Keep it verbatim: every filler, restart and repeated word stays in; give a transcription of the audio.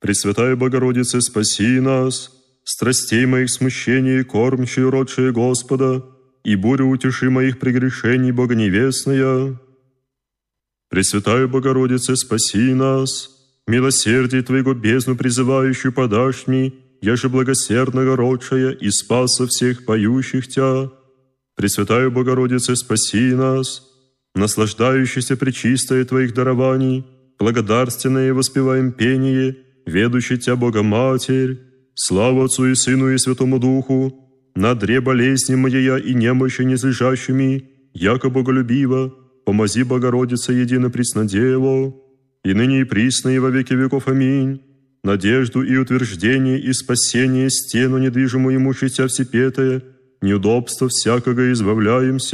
Пресвятая Богородице, спаси нас, страстей моих смущений, кормчие, родшие Господа, и бурю утеши моих прегрешений, Богоневестная. Пресвятая Богородице, спаси нас, милосердие Твоего бездну призывающую подашь мне, я же благосердного родшая и спаса всех поющих Тя. Пресвятая Богородице, спаси нас, наслаждающийся пречистое Твоих дарований, благодарственное воспеваем пение, ведущий Тя Богоматерь, славу Отцу и Сыну и Святому Духу, на дре болезни моя и немощи незлежащими, яко боголюбиво, помози Богородице едино преснодево, и ныне и присно и во веки веков. Аминь. Надежду и утверждение и спасение стену недвижимую имущую Тя всепетая, неудобства всякого избавляемся.